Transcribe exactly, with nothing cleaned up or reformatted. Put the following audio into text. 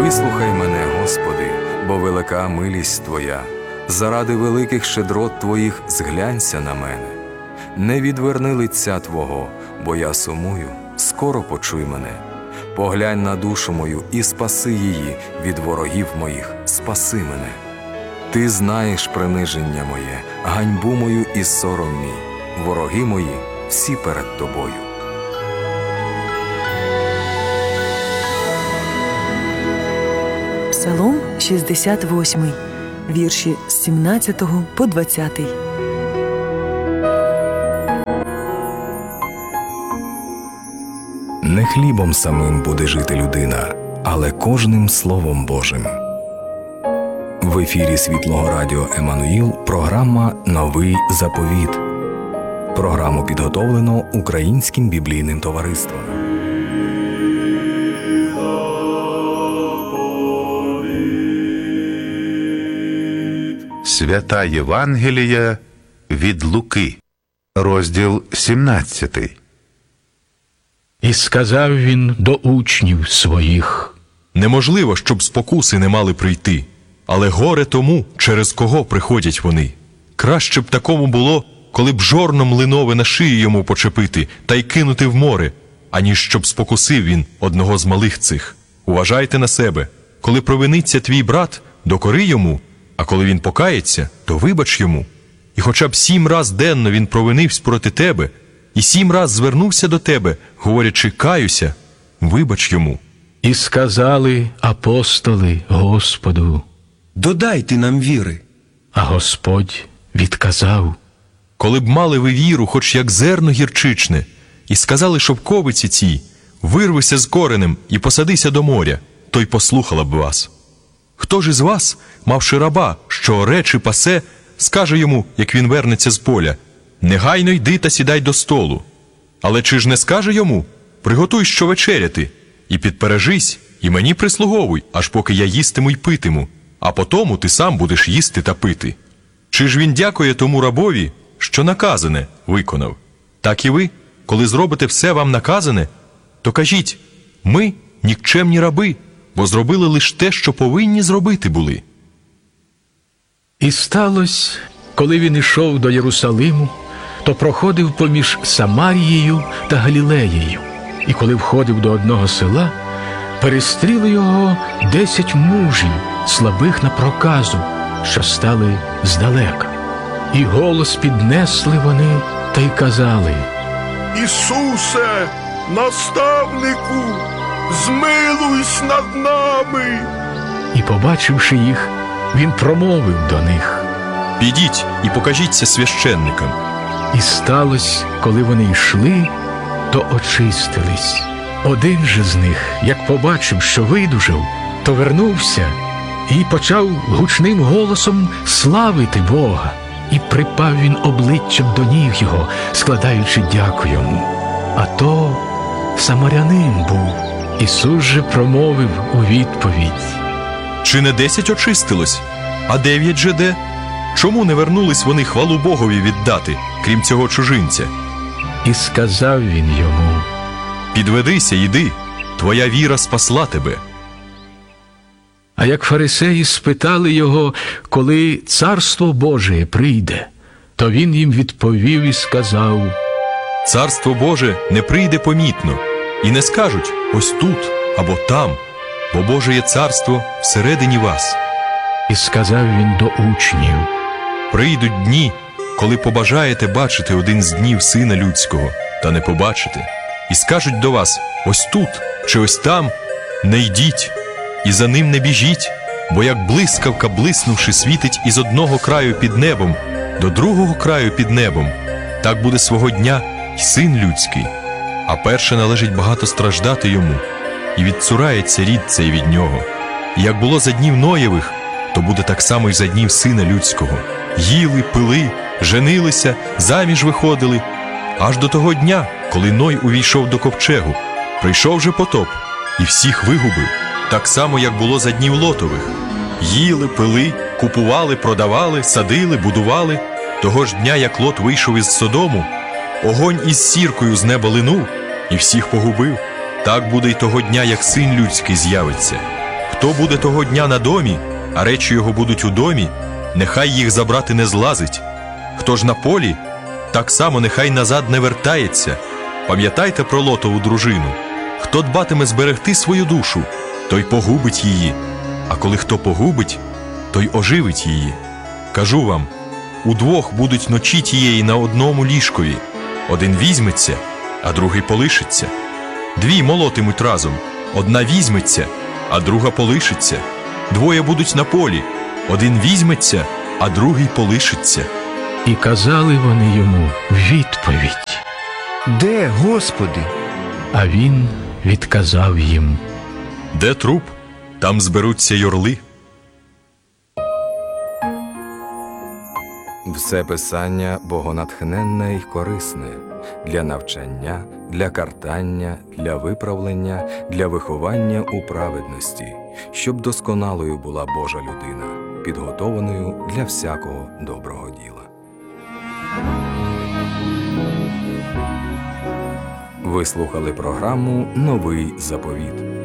Вислухай мене, Господи, бо велика милість Твоя. Заради великих щедрот Твоїх зглянься на мене. Не відверни лиця Твого, бо я сумую, скоро почуй мене. Поглянь на душу мою і спаси її, від ворогів моїх спаси мене. Ти знаєш приниження моє, ганьбу мою і сором мій. Вороги мої всі перед Тобою. Псалом шістдесят восьмий, вірші з сімнадцятого по двадцятий. Не хлібом самим буде жити людина, але кожним Словом Божим. В ефірі Світлого Радіо Еммануїл програма «Новий заповіт». Програму підготовлено Українським біблійним товариством. Свята Євангелія від Луки, розділ сімнадцятий. І сказав він до учнів своїх: неможливо, щоб спокуси не мали прийти, але горе тому, через кого приходять вони. Краще б такому було, коли б жорном линове на шиї йому почепити та й кинути в море, аніж щоб спокусив він одного з малих цих. Уважайте на себе. Коли провиниться твій брат, докори йому, а коли він покається, то вибач йому. І хоча б сім раз денно він провинився проти тебе, і сім раз звернувся до тебе, говорячи «каюся», вибач йому. І сказали апостоли Господу: додайте нам віри. А Господь відказав: коли б мали ви віру, хоч як зерно гірчичне, і сказали шовковиці цій: вирвися з коренем і посадися до моря, то й послухала б вас. Хто ж із вас, мавши раба, що оре чи пасе, скаже йому, як він вернеться з поля: негайно йди та сідай до столу? Але чи ж не скаже йому: приготуй що вечеряти, і підпережись, і мені прислуговуй, аж поки я їстиму й питиму, а потому ти сам будеш їсти та пити? Чи ж він дякує тому рабові, що наказане виконав? Так і ви, коли зробите все вам наказане, то кажіть: ми нікчемні раби, бо зробили лише те, що повинні зробити були. І сталося, коли він ішов до Єрусалиму, то проходив поміж Самарією та Галілеєю. І коли входив до одного села, перестріли його десять мужів, слабих на проказу, що стали здалека. І голос піднесли вони та й казали: Ісусе, наставнику, змилуйсь над нами. І, побачивши їх, він промовив до них: підіть і покажіться священникам. І сталося, коли вони йшли, то очистились. Один же з них, як побачив, що видужав, то вернувся і почав гучним голосом славити Бога. І припав він обличчям до ніг його, складаючи дяку йому. А то самарянин був. Ісус же промовив у відповідь: чи не десять очистилось, а дев'ять же де? Чому не вернулись вони хвалу Богові віддати, крім цього чужинця? І сказав він йому: підведися, йди, твоя віра спасла тебе. А як фарисеї спитали його, коли Царство Боже прийде, то він їм відповів і сказав: Царство Боже не прийде помітно, і не скажуть ось тут або там, бо Боже є царство всередині вас. І сказав він до учнів: прийдуть дні, коли побажаєте бачити один з днів Сина Людського, та не побачите, і скажуть до вас ось тут чи ось там, не йдіть, і за ним не біжіть, бо як блискавка, блиснувши, світить із одного краю під небом до другого краю під небом, так буде свого дня й Син Людський. А перше належить багато страждати йому, і відцурається рід цей від нього. І як було за днів Ноєвих, то буде так само й за днів Сина Людського. Їли, пили, женилися, заміж виходили, аж до того дня, коли Ной увійшов до ковчегу. Прийшов же потоп, і всіх вигубив, так само, як було за днів Лотових. Їли, пили, купували, продавали, садили, будували. Того ж дня, як Лот вийшов із Содому, огонь із сіркою з неба линув і всіх погубив. Так буде й того дня, як Син Людський з'явиться. Хто Хто буде того дня на домі, а речі його будуть у домі, нехай їх забрати не злазить. Хто ж на полі, так само нехай назад не вертається. Пам'ятайте про Лотову дружину. Хто дбатиме зберегти свою душу, той погубить її, а коли хто погубить, той оживить її. Кажу вам, удвох будуть ночі тієї на одному ліжкові. Один візьметься, а другий полишиться. Дві молотимуть разом, одна візьметься, а друга полишиться. Двоє будуть на полі, один візьметься, а другий полишиться. І казали вони йому в відповідь. Де, Господи? А він відказав їм. Де труп, там зберуться й орли. Все писання богонатхненне й корисне для навчання, для картання, для виправлення, для виховання у праведності, щоб досконалою була Божа людина, підготованою для всякого доброго діла. Ви слухали програму «Новий заповіт».